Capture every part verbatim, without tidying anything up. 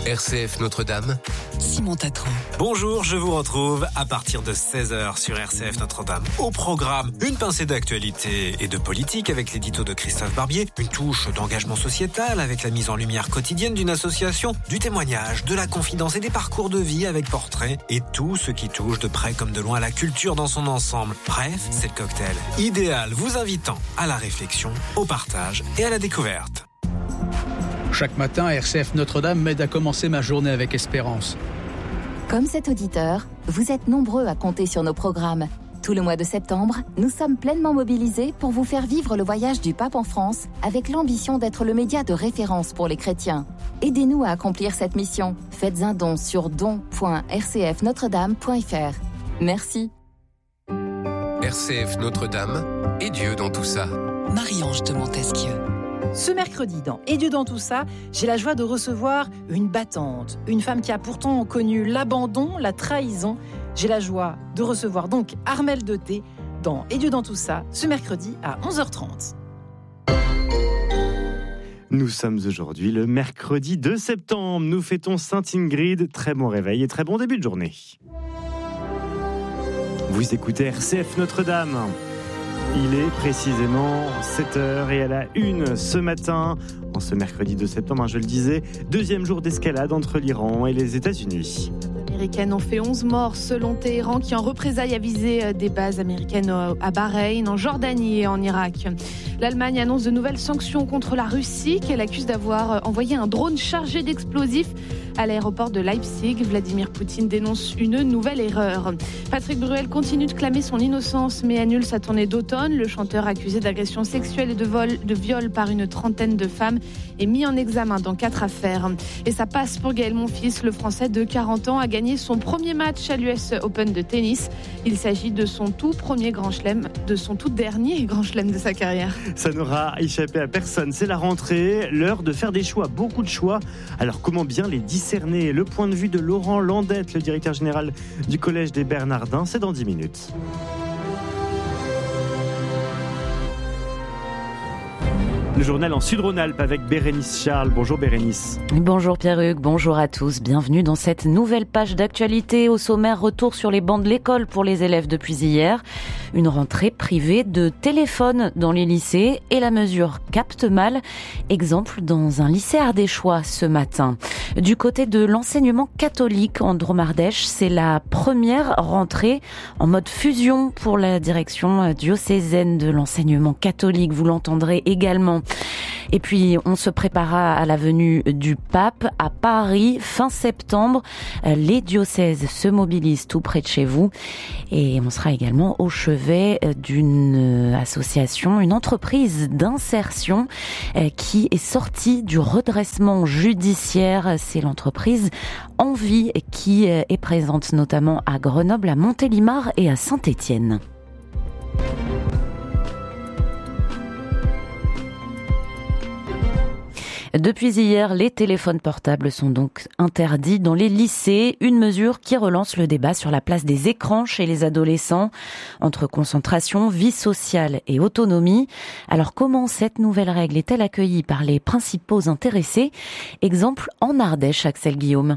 R C F Notre-Dame, Simon Tatran. Bonjour, je vous retrouve à partir de seize heures sur R C F Notre-Dame. Au programme, une pincée d'actualité et de politique avec l'édito de Christophe Barbier, une touche d'engagement sociétal avec la mise en lumière quotidienne d'une association, du témoignage, de la confidence et des parcours de vie avec portraits et tout ce qui touche de près comme de loin la culture dans son ensemble. Bref, c'est le cocktail idéal vous invitant à la réflexion, au partage et à la découverte. Chaque matin, R C F Notre-Dame m'aide à commencer ma journée avec espérance. Comme cet auditeur, vous êtes nombreux à compter sur nos programmes. Tout le mois de septembre, nous sommes pleinement mobilisés pour vous faire vivre le voyage du pape en France avec l'ambition d'être le média de référence pour les chrétiens. Aidez-nous à accomplir cette mission. Faites un don sur don point r c f notre dame point f r. Merci. R C F Notre-Dame et Dieu dans tout ça. Marie-Ange de Montesquieu. Ce mercredi, dans Et Dieu dans tout ça, j'ai la joie de recevoir une battante, une femme qui a pourtant connu l'abandon, la trahison. J'ai la joie de recevoir donc Armelle Dauté dans Et Dieu dans tout ça, ce mercredi à onze heures trente. Nous sommes aujourd'hui le mercredi deux septembre. Nous fêtons Sainte Ingrid. Très bon réveil et très bon début de journée. Vous écoutez R C F Notre-Dame. Il est précisément sept heures et à la une ce matin, en ce mercredi deux septembre, je le disais, deuxième jour d'escalade entre l'Iran et les États-Unis. Les Américaines ont fait onze morts selon Téhéran qui en représailles a visé des bases américaines à Bahreïn, en Jordanie et en Irak. L'Allemagne annonce de nouvelles sanctions contre la Russie qu'elle accuse d'avoir envoyé un drone chargé d'explosifs à l'aéroport de Leipzig. Vladimir Poutine dénonce une nouvelle erreur. Patrick Bruel continue de clamer son innocence mais annule sa tournée d'automne. Le chanteur accusé d'agression sexuelle et de, vol, de viol par une trentaine de femmes est mis en examen dans quatre affaires. Et ça passe pour Gaël Monfils. Le Français de quarante ans a gagné son premier match à l'U S Open de tennis. Il s'agit de son tout premier grand chelem, de son tout dernier grand chelem de sa carrière. Ça n'aura échappé à personne. C'est la rentrée, l'heure de faire des choix, beaucoup de choix. Alors comment bien les discerner ? Le point de vue de Laurent Landette, le directeur général du Collège des Bernardins, c'est dans dix minutes. Le journal en Sud-Rhône-Alpes avec Bérénice Charles. Bonjour Bérénice. Bonjour Pierre-Hugues, bonjour à tous. Bienvenue dans cette nouvelle page d'actualité. Au sommaire, retour sur les bancs de l'école pour les élèves depuis hier. Une rentrée privée de téléphone dans les lycées et la mesure capte mal. Exemple dans un lycée ardéchois ce matin. Du côté de l'enseignement catholique en Drôme-Ardèche, c'est la première rentrée en mode fusion pour la direction diocésaine de l'enseignement catholique. Vous l'entendrez également. Et puis, on se préparera à la venue du pape à Paris fin septembre. Les diocèses se mobilisent tout près de chez vous. Et on sera également au chevet d'une association, une entreprise d'insertion qui est sortie du redressement judiciaire. C'est l'entreprise Envie qui est présente notamment à Grenoble, à Montélimar et à Saint-Étienne. Depuis hier, les téléphones portables sont donc interdits dans les lycées, une mesure qui relance le débat sur la place des écrans chez les adolescents, entre concentration, vie sociale et autonomie. Alors comment cette nouvelle règle est-elle accueillie par les principaux intéressés ? Exemple en Ardèche, Axel Guillaume.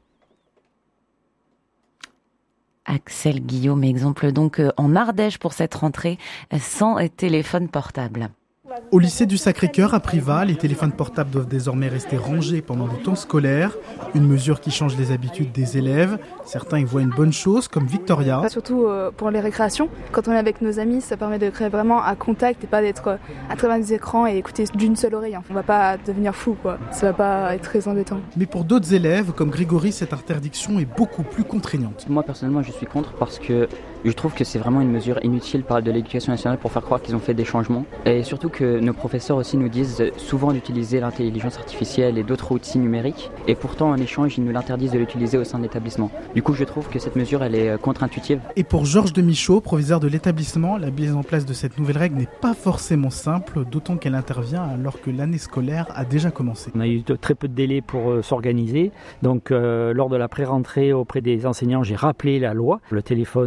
Axel Guillaume, exemple donc en Ardèche pour cette rentrée sans téléphone portable. Au lycée du Sacré-Cœur à Privas, les téléphones portables doivent désormais rester rangés pendant les temps scolaires. Une mesure qui change les habitudes des élèves. Certains y voient une bonne chose, comme Victoria. Surtout euh, pour les récréations. Quand on est avec nos amis, ça permet de créer vraiment un contact et pas d'être euh, à travers des écrans et écouter d'une seule oreille. On va pas devenir fou, quoi. Ça va pas être très embêtant. Mais pour d'autres élèves, comme Grégory, cette interdiction est beaucoup plus contraignante. Moi, personnellement, je suis contre parce que je trouve que c'est vraiment une mesure inutile par de l'éducation nationale pour faire croire qu'ils ont fait des changements. Et surtout que nos professeurs aussi nous disent souvent d'utiliser l'intelligence artificielle et d'autres outils numériques. Et pourtant, en échange, ils nous l'interdisent de l'utiliser au sein de l'établissement. Du coup, je trouve que cette mesure, elle est contre-intuitive. Et pour Georges Demichaud, proviseur de l'établissement, la mise en place de cette nouvelle règle n'est pas forcément simple, d'autant qu'elle intervient alors que l'année scolaire a déjà commencé. On a eu de, très peu de délai pour euh, s'organiser. Donc, euh, lors de la pré-rentrée auprès des enseignants, j'ai rappelé la loi. Le téléphone est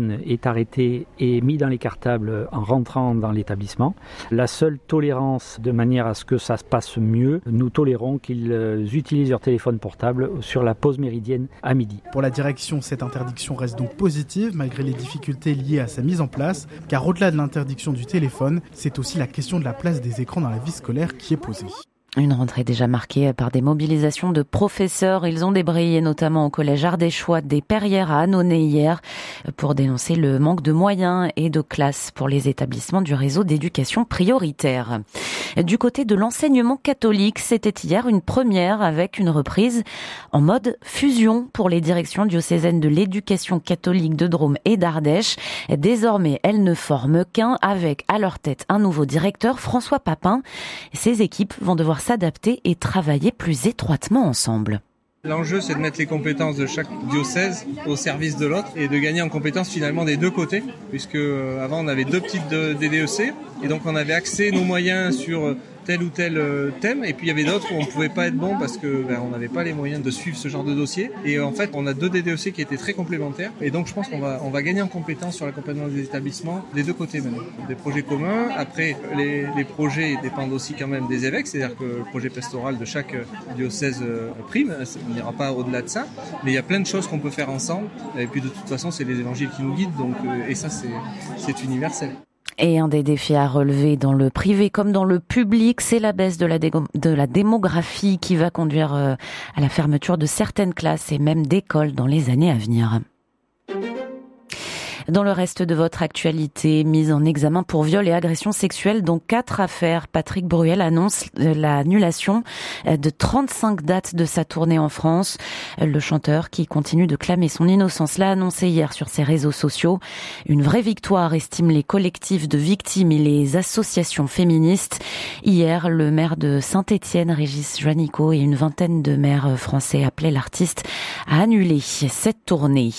arrêté et mis dans les cartables en rentrant dans l'établissement. La seule tolérance, de manière à ce que ça se passe mieux, nous tolérons qu'ils utilisent leur téléphone portable sur la pause méridienne à midi. Pour la direction, cette interdiction reste donc positive malgré les difficultés liées à sa mise en place, car au-delà de l'interdiction du téléphone, c'est aussi la question de la place des écrans dans la vie scolaire qui est posée. Une rentrée déjà marquée par des mobilisations de professeurs. Ils ont débrayé notamment au collège ardéchois des Perrières à Annonay hier pour dénoncer le manque de moyens et de classes pour les établissements du réseau d'éducation prioritaire. Du côté de l'enseignement catholique, c'était hier une première avec une reprise en mode fusion pour les directions diocésaines de l'éducation catholique de Drôme et d'Ardèche. Désormais, elles ne forment qu'un avec à leur tête un nouveau directeur, François Papin. Ces équipes vont devoir s'adapter et travailler plus étroitement ensemble. L'enjeu, c'est de mettre les compétences de chaque diocèse au service de l'autre et de gagner en compétences finalement des deux côtés, puisque euh, avant on avait deux petites D D E C et donc on avait axé nos moyens sur tel ou tel thème, et puis il y avait d'autres où on ne pouvait pas être bon parce que ben, on n'avait pas les moyens de suivre ce genre de dossier. Et en fait, on a deux D D E C qui étaient très complémentaires, et donc je pense qu'on va on va gagner en compétences sur l'accompagnement des établissements des deux côtés maintenant. Des projets communs. Après, les, les projets dépendent aussi quand même des évêques, c'est-à-dire que le projet pastoral de chaque diocèse prime, on n'ira pas au-delà de ça, mais il y a plein de choses qu'on peut faire ensemble. Et puis de toute façon, c'est les évangiles qui nous guident, donc et ça c'est c'est universel. Et un des défis à relever dans le privé comme dans le public, c'est la baisse de la, dé- de la démographie qui va conduire à la fermeture de certaines classes et même d'écoles dans les années à venir. Dans le reste de votre actualité, mise en examen pour viol et agression sexuelle, dont quatre affaires, Patrick Bruel annonce l'annulation de trente-cinq dates de sa tournée en France. Le chanteur, qui continue de clamer son innocence, l'a annoncé hier sur ses réseaux sociaux. Une vraie victoire, estiment les collectifs de victimes et les associations féministes. Hier, le maire de Saint-Étienne, Régis Juanico, et une vingtaine de maires français appelaient l'artiste à annuler cette tournée.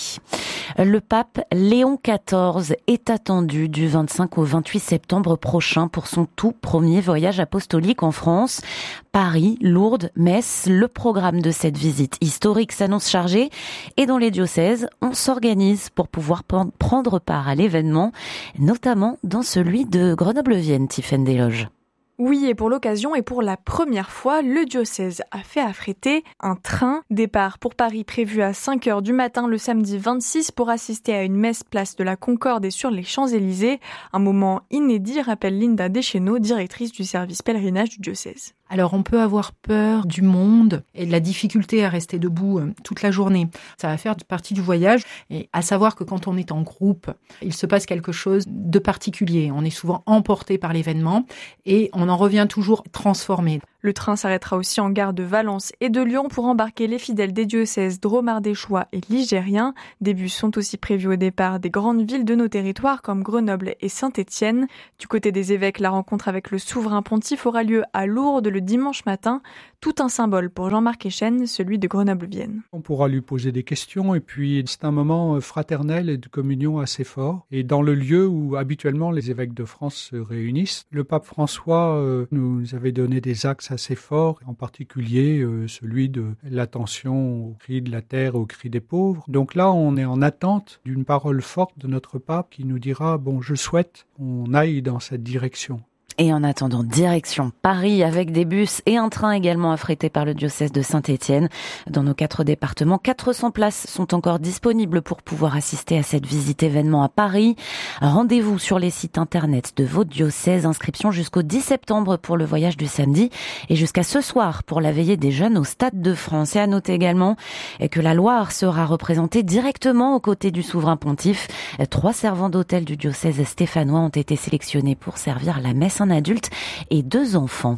Le pape Léon quatorze est attendu du vingt-cinq au vingt-huit septembre prochain pour son tout premier voyage apostolique en France. Paris, Lourdes, Metz, le programme de cette visite historique s'annonce chargé et dans les diocèses, on s'organise pour pouvoir prendre part à l'événement, notamment dans celui de Grenoble-Vienne, Tiffaine Desloges. Oui, et pour l'occasion et pour la première fois, le diocèse a fait affréter un train. Départ pour Paris prévu à cinq heures du matin le samedi vingt-six pour assister à une messe place de la Concorde et sur les Champs-Élysées. Un moment inédit, rappelle Linda Deschenaux, directrice du service pèlerinage du diocèse. Alors on peut avoir peur du monde et de la difficulté à rester debout toute la journée. Ça va faire partie du voyage, et à savoir que quand on est en groupe, il se passe quelque chose de particulier. On est souvent emporté par l'événement et on en revient toujours transformé. Le train s'arrêtera aussi en gare de Valence et de Lyon pour embarquer les fidèles des diocèses drôme-ardéchois et ligériens. Des bus sont aussi prévus au départ des grandes villes de nos territoires comme Grenoble et Saint-Étienne. Du côté des évêques, la rencontre avec le souverain pontife aura lieu à Lourdes le dimanche matin. Tout un symbole pour Jean-Marc Echen, celui de Grenoble-Vienne. On pourra lui poser des questions et puis c'est un moment fraternel et de communion assez fort. Et dans le lieu où habituellement les évêques de France se réunissent, le pape François euh, nous avait donné des axes assez forts, en particulier euh, celui de l'attention aux cris de la terre, aux cris des pauvres. Donc là, on est en attente d'une parole forte de notre pape qui nous dira « bon, je souhaite qu'on aille dans cette direction ». Et en attendant, direction Paris avec des bus et un train également affrété par le diocèse de Saint-Étienne. Dans nos quatre départements, quatre cents places sont encore disponibles pour pouvoir assister à cette visite événement à Paris. Rendez-vous sur les sites internet de votre diocèse. Inscription jusqu'au dix septembre pour le voyage du samedi et jusqu'à ce soir pour la veillée des jeunes au Stade de France. Et à noter également que la Loire sera représentée directement aux côtés du souverain pontife. Trois servants d'hôtel du diocèse stéphanois ont été sélectionnés pour servir la messe en adulte et deux enfants.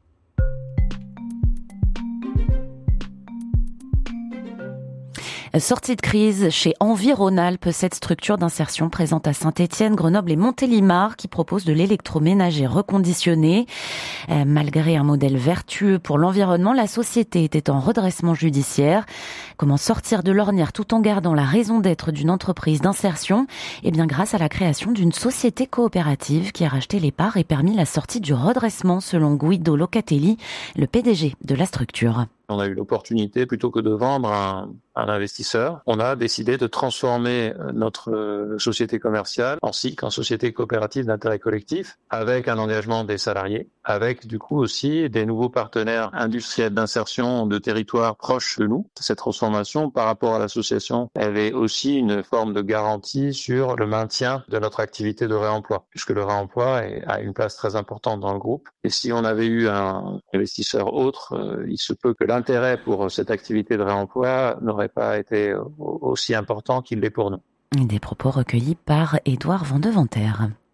Sortie de crise chez Environalpes, cette structure d'insertion présente à Saint-Étienne, Grenoble et Montélimar qui propose de l'électroménager reconditionné. Euh, malgré un modèle vertueux pour l'environnement, la société était en redressement judiciaire. Comment sortir de l'ornière tout en gardant la raison d'être d'une entreprise d'insertion ? Eh bien, grâce à la création d'une société coopérative qui a racheté les parts et permis la sortie du redressement, selon Guido Locatelli, le P D G de la structure. On a eu l'opportunité, plutôt que de vendre un un investisseur, on a décidé de transformer notre société commerciale en S I C, en société coopérative d'intérêt collectif, avec un engagement des salariés, avec du coup aussi des nouveaux partenaires industriels d'insertion de territoires proches de nous. Cette transformation par rapport à l'association, elle est aussi une forme de garantie sur le maintien de notre activité de réemploi, puisque le réemploi est, a une place très importante dans le groupe. Et si on avait eu un investisseur autre, euh, il se peut que l'intérêt pour cette activité de réemploi n'aurait pas été aussi important qu'il l'est pour nous. Des propos recueillis par Édouard Vandeventer.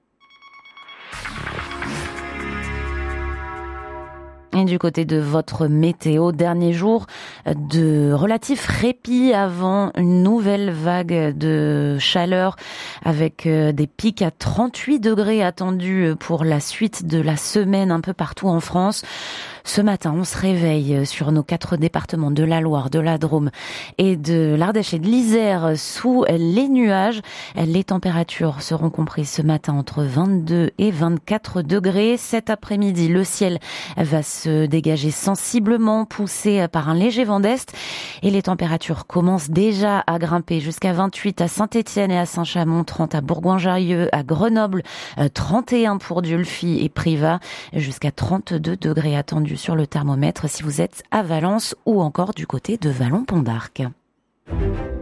Et du côté de votre météo, dernier jour de relatif répit avant une nouvelle vague de chaleur avec des pics à trente-huit degrés attendus pour la suite de la semaine un peu partout en France. Ce matin, on se réveille sur nos quatre départements de la Loire, de la Drôme et de l'Ardèche et de l'Isère sous les nuages. Les températures seront comprises ce matin entre vingt-deux et vingt-quatre degrés. Cet après-midi, le ciel va se dégager sensiblement, poussé par un léger vent d'est. Et les températures commencent déjà à grimper jusqu'à vingt-huit à Saint-Étienne et à Saint-Chamond, trente à Bourgoin-Jallieu, à Grenoble, trente et un pour Dieulefit et Privas, jusqu'à trente-deux degrés attendus sur le thermomètre si vous êtes à Valence ou encore du côté de Vallon-Pont d'Arc.